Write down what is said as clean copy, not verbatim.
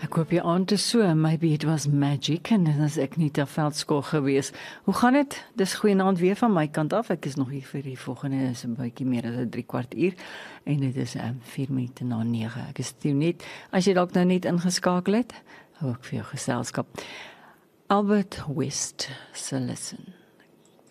Ek hoop jy aand is so, maybe it was magic, en dan is ek nie ter veldskol gewees. Hoe gaan dit? Dis goeienaand weer van my kant af, ek is nog hier vir die volgende, is 'n bietjie meer as 'n 3/4 uur, en dit is 4 minute na 9. Ek is net, as jy dalk nou net ingeskakel het, hou ek vir jou geselskap. Albert West se Listen.